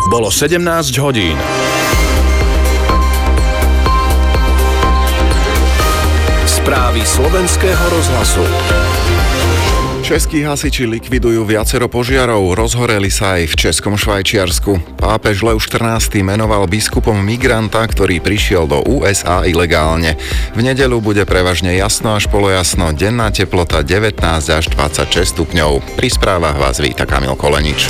Bolo 17 hodín. Správy slovenského rozhlasu. Českí hasiči likvidujú viacero požiarov, rozhoreli sa aj v českom Švajčiarsku. Pápež Lev XIV menoval biskupom migranta, ktorý prišiel do USA ilegálne. V nedeľu bude prevažne jasno až polojasno, denná teplota 19 až 26 stupňov. Pri správach vás víta Kamil Kolenič.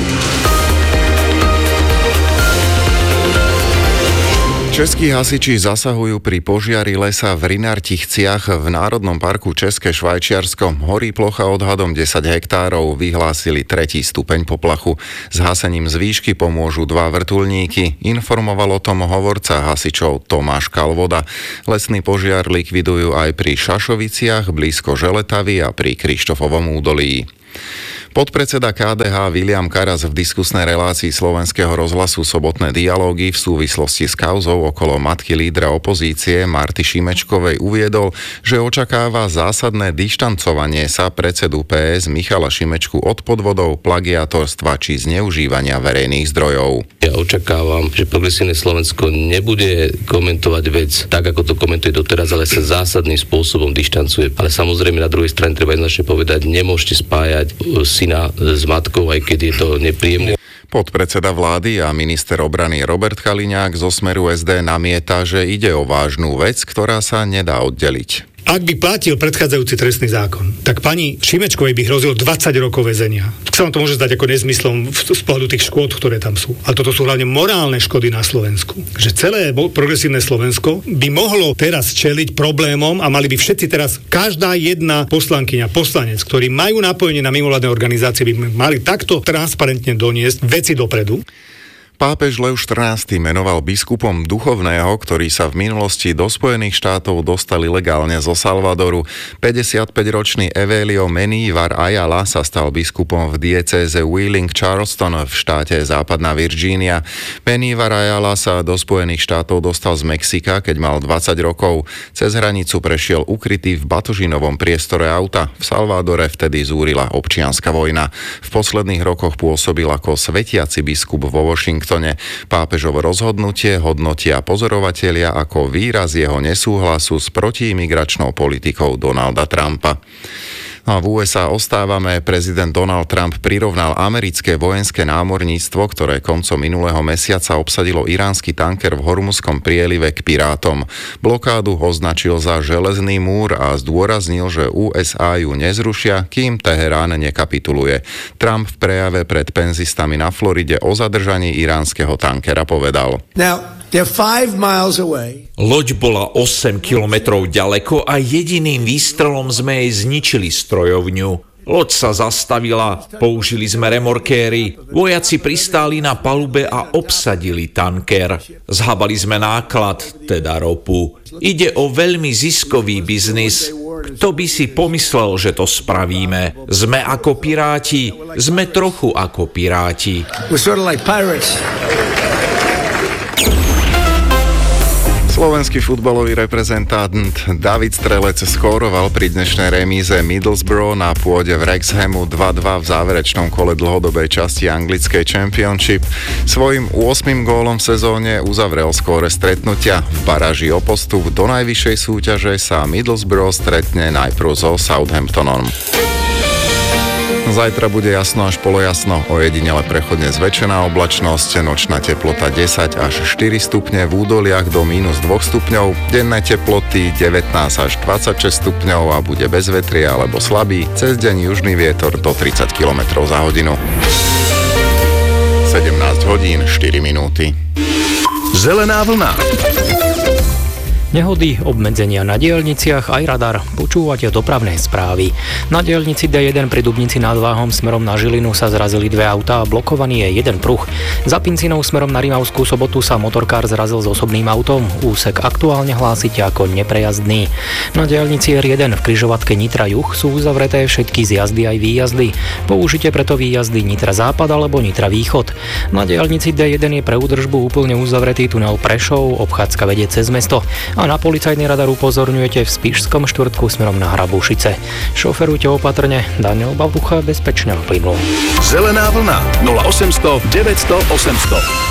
Českí hasiči zasahujú pri požiari lesa v Rinartichciach v Národnom parku České Švajčiarsko. Horí plocha odhadom 10 hektárov, vyhlásili 3. stupeň poplachu. S hasením z výšky pomôžu 2 vrtuľníky. Informoval o tom hovorca hasičov Tomáš Kalvoda. Lesný požiar likvidujú aj pri Šašoviciach, blízko Želetavy a pri Krištofovom údolí. Podpredseda KDH Viliam Karas v diskusnej relácii Slovenského rozhlasu Sobotné dialógy v súvislosti s kauzou okolo matky lídra opozície Marty Šimečkovej uviedol, že očakáva zásadné dištancovanie sa predsedu PS Michala Šimečku od podvodov, plagiátorstva či zneužívania verejných zdrojov. Ja očakávam, že Progresívne Slovensko nebude komentovať vec tak, ako to komentuje doteraz, ale sa zásadným spôsobom dištancuje. Ale samozrejme na druhej strane treba jednoznačne povedať, nemôžete spájať syna s matkou, aj keď je to nepríjemné. Podpredseda vlády a minister obrany Robert Kaliňák zo Smeru SD namieta, že ide o vážnu vec, ktorá sa nedá oddeliť. Ak by platil predchádzajúci trestný zákon, tak pani Šimečkovej by hrozilo 20 rokov väzenia. Sa vám to môže zdať ako nezmyslom z pohľadu tých škôd, ktoré tam sú. Ale toto sú hlavne morálne škody na Slovensku. Že celé progresívne Slovensko by mohlo teraz čeliť problémom a mali by všetci teraz, každá jedna poslankyňa, poslanec, ktorí majú napojenie na mimovládne organizácie, by mali takto transparentne doniesť veci dopredu. Pápež Lev XIV menoval biskupom duchovného, ktorý sa v minulosti do Spojených štátov dostal legálne zo Salvadoru. 55-ročný Evelio Menívar Ayala sa stal biskupom v diecéze Wheeling Charleston v štáte Západná Virgínia. Menívar Ayala sa do Spojených štátov dostal z Mexika, keď mal 20 rokov. Cez hranicu prešiel ukrytý v batožinovom priestore auta. V Salvadore vtedy zúrila občianska vojna. V posledných rokoch pôsobil ako svetiaci biskup vo Washingtone. Pápežovo rozhodnutie hodnotia pozorovatelia ako výraz jeho nesúhlasu s protiimigračnou politikou Donalda Trumpa. No a v USA ostávame. Prezident Donald Trump prirovnal americké vojenské námorníctvo, ktoré koncom minulého mesiaca obsadilo iránsky tanker v Hormuzskom prielive, k pirátom. Blokádu označil za železný múr a zdôraznil, že USA ju nezrušia, kým Teherán nekapituluje. Trump v prejave pred penzistami na Floride o zadržaní iránskeho tankera povedal: Loď bola 8 kilometrov ďaleko a jediným výstrelom sme jej zničili strojovňu. Loď sa zastavila, použili sme remorkéry, vojaci pristáli na palube a obsadili tanker. Zhabali sme náklad, teda ropu. Ide o veľmi ziskový biznis. Kto by si pomyslel, že to spravíme? Sme ako piráti, sme trochu ako piráti. Slovenský futbalový reprezentant David Strelec skóroval pri dnešnej remíze Middlesbrough na pôde Wrexhamu 2-2 v záverečnom kole dlhodobej časti anglickej Championship. Svojím 8. gólom v sezóne uzavrel skóre stretnutia. V baráži o postup do najvyššej súťaže sa Middlesbrough stretne najprv so Southamptonom. Zajtra bude jasno až polojasno, ojedinele prechodne zväčšená oblačnosť, nočná teplota 10 až 4 stupne, v údoliach do -2 stupňov, denné teploty 19 až 26 stupňov a bude bez vetria alebo slabý, cez deň južný vietor do 30 km za hodinu. 17 hodín 4 minúty. Zelená vlna. Nehody, obmedzenia na diaľniciach aj radar. Počúvate dopravné správy. Na diaľnici D1 pri Dubnici nad Váhom smerom na Žilinu sa zrazili 2 autá a blokovaný je jeden pruh. Za Pincinou smerom na Rimavskú Sobotu sa motorkár zrazil s osobným autom. Úsek aktuálne hlásite ako neprejazdný. Na diaľnici R1 v križovatke Nitra Juh sú uzavreté všetky zjazdy aj výjazdy. Použite preto výjazdy Nitra Západ alebo Nitra Východ. Na diaľnici D1 je pre údržbu úplne uzavretý tunel Prešov, obchádzka vedie cez mesto. A na policajný radar upozorňujete v Spišskom štvrtku smerom na Hrabušice. Šoferujte opatrne, Daniel Babucha, bezpečného plynu. Zelená vlna 0800 900 800.